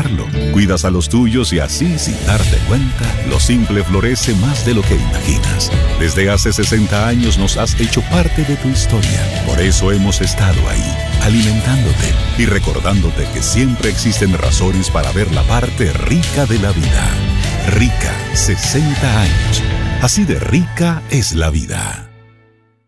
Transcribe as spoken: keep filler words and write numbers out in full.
saberlo. Cuidas a los tuyos y así, sin darte cuenta, Lo Simple florece más de lo que imaginas. Desde hace sesenta años nos has hecho parte de tu historia. Por eso hemos estado ahí, alimentándote y recordándote que siempre existen razones para ver la parte rica de la vida. Rica, sesenta años. Así de rica es la vida.